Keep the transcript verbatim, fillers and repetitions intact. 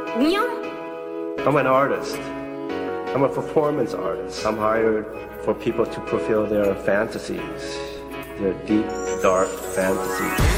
공연? I'm an artist. I'm a performance artist. I'm hired for people to fulfill their fantasies, their deep, dark fantasies.